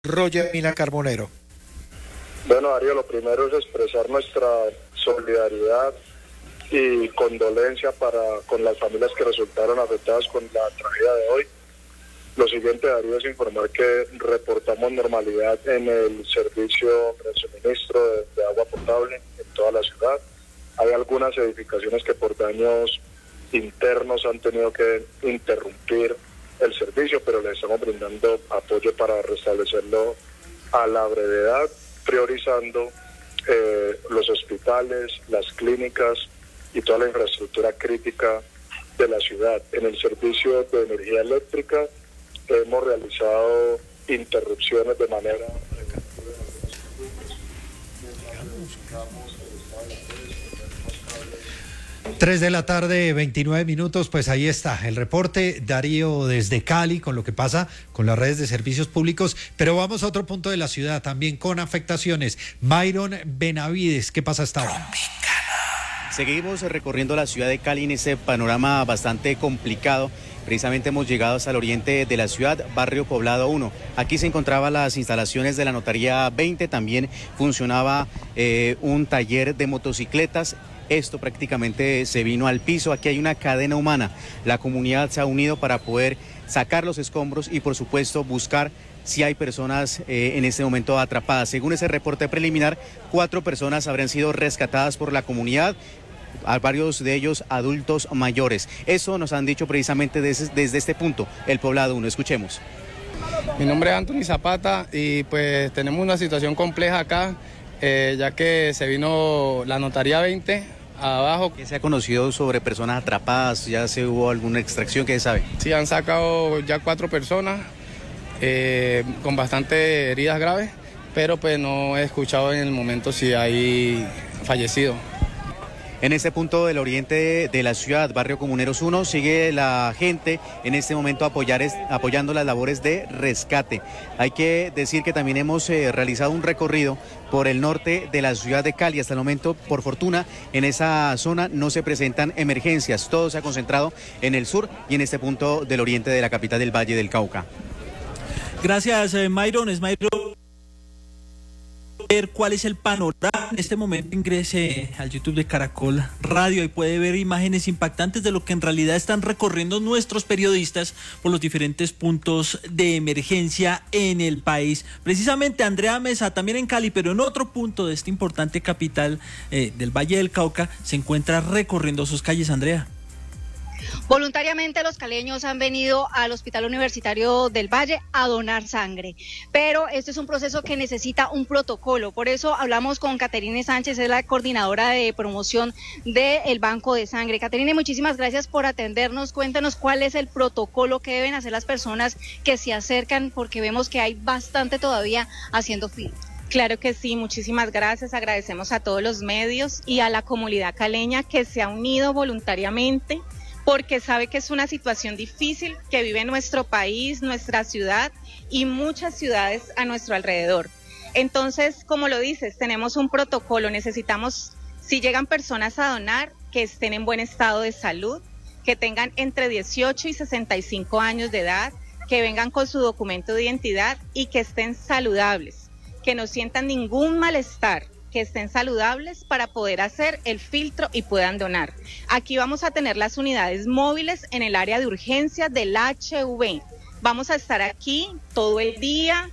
Roger Mina Carbonero. Bueno, Darío, lo primero es expresar nuestra solidaridad y condolencia con las familias que resultaron afectadas con la tragedia de hoy. Lo siguiente, Darío, es informar que reportamos normalidad en el servicio de suministro de agua potable en toda la ciudad. Hay algunas edificaciones que por daños internos han tenido que interrumpir el servicio, pero le estamos brindando apoyo para restablecerlo a la brevedad, priorizando los hospitales, las clínicas y toda la infraestructura crítica de la ciudad. En el servicio de energía eléctrica hemos realizado interrupciones de manera... 3 de la tarde, 29 minutos, pues ahí está el reporte, Darío, desde Cali, con lo que pasa con las redes de servicios públicos, pero vamos a otro punto de la ciudad, también con afectaciones. Myron Benavides, ¿qué pasa hasta ahora? Seguimos recorriendo la ciudad de Cali en ese panorama bastante complicado. Precisamente hemos llegado hasta el oriente de la ciudad, barrio Poblado 1. Aquí se encontraban las instalaciones de la Notaría 20, también funcionaba un taller de motocicletas. Esto prácticamente se vino al piso. Aquí hay una cadena humana. La comunidad se ha unido para poder sacar los escombros y, por supuesto, buscar si hay personas en este momento atrapadas. Según ese reporte preliminar, 4 personas habrían sido rescatadas por la comunidad, a varios de ellos adultos mayores. Eso nos han dicho precisamente desde este punto, el Poblado 1. Escuchemos. Mi nombre es Anthony Zapata y pues tenemos una situación compleja acá, ya que se vino la Notaría 20 abajo. ¿Qué se ha conocido sobre personas atrapadas? ¿Ya se hubo alguna extracción? ¿Qué se sabe? Sí, han sacado ya 4 personas con bastantes heridas graves, pero pues no he escuchado en el momento si hay fallecido. En este punto del oriente de la ciudad, barrio Comuneros 1, sigue la gente en este momento apoyando las labores de rescate. Hay que decir que también hemos realizado un recorrido por el norte de la ciudad de Cali. Hasta el momento, por fortuna, en esa zona no se presentan emergencias. Todo se ha concentrado en el sur y en este punto del oriente de la capital del Valle del Cauca. Gracias, Myron. Es Myron. Cuál es el panorama en este momento, ingrese al YouTube de Caracol Radio y puede ver imágenes impactantes de lo que en realidad están recorriendo nuestros periodistas por los diferentes puntos de emergencia en el país. Precisamente Andrea Mesa, también en Cali, pero en otro punto de esta importante capital del Valle del Cauca, se encuentra recorriendo sus calles. Andrea. Voluntariamente los caleños han venido al Hospital Universitario del Valle a donar sangre, pero este es un proceso que necesita un protocolo. Por eso hablamos con Caterine Sánchez, es la coordinadora de promoción del Banco de Sangre. Caterine, muchísimas gracias por atendernos. Cuéntanos cuál es el protocolo que deben hacer las personas que se acercan, porque vemos que hay bastante todavía haciendo fila. Claro que sí, muchísimas gracias. Agradecemos a todos los medios y a la comunidad caleña que se ha unido voluntariamente, porque sabe que es una situación difícil que vive nuestro país, nuestra ciudad y muchas ciudades a nuestro alrededor. Entonces, como lo dices, tenemos un protocolo, necesitamos, si llegan personas a donar, que estén en buen estado de salud, que tengan entre 18 y 65 años de edad, que vengan con su documento de identidad y que estén saludables, que no sientan ningún malestar, que estén saludables para poder hacer el filtro y puedan donar. Aquí vamos a tener las unidades móviles en el área de urgencia del HV. Vamos a estar aquí todo el día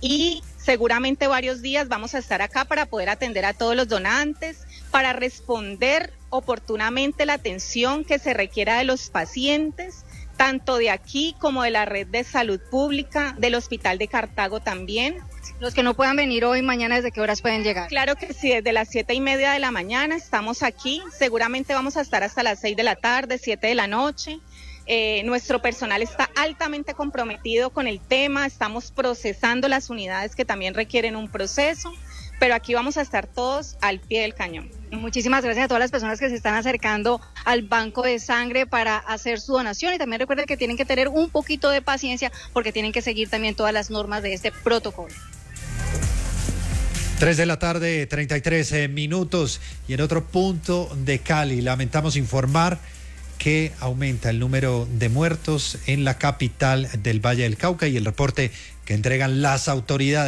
y seguramente varios días vamos a estar acá para poder atender a todos los donantes, para responder oportunamente la atención que se requiera de los pacientes, tanto de aquí como de la red de salud pública, del Hospital de Cartago también. Los que no puedan venir hoy, mañana, ¿desde qué horas pueden llegar? Claro que sí, desde las 7:30 de la mañana estamos aquí, seguramente vamos a estar hasta las 6 de la tarde, 7 de la noche. Nuestro personal está altamente comprometido con el tema, estamos procesando las unidades que también requieren un proceso, pero aquí vamos a estar todos al pie del cañón. Muchísimas gracias a todas las personas que se están acercando al Banco de Sangre para hacer su donación, y también recuerden que tienen que tener un poquito de paciencia porque tienen que seguir también todas las normas de este protocolo. 3 de la tarde, 33 minutos, y en otro punto de Cali lamentamos informar que aumenta el número de muertos en la capital del Valle del Cauca y el reporte que entregan las autoridades.